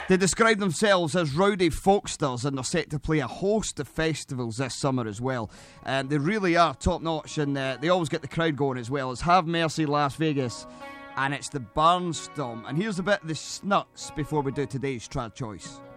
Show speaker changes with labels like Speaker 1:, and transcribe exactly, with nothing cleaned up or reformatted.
Speaker 1: They describe themselves as rowdy folksters, and they're set to play a host of festivals this summer as well. And they really are top notch, and uh, they always get the crowd going as well. It's Have Mercy Las Vegas, and it's the Barnstorm. And here's a bit of the snuts before we do today's trad choice.